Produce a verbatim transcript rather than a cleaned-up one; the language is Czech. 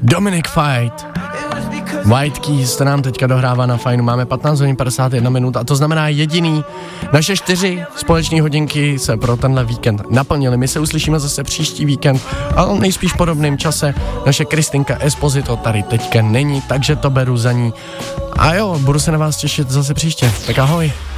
Dominic Fight. White Keys, to nám teďka dohrává na fajnu. Máme patnáct hodin padesát jedna minut a to znamená jediný. Naše čtyři společní hodinky se pro tenhle víkend naplnily. My se uslyšíme zase příští víkend, ale nejspíš v podobném čase. Naše Kristinka Esposito tady teďka není, takže to beru za ní. A jo, budu se na vás těšit zase příště. Tak ahoj.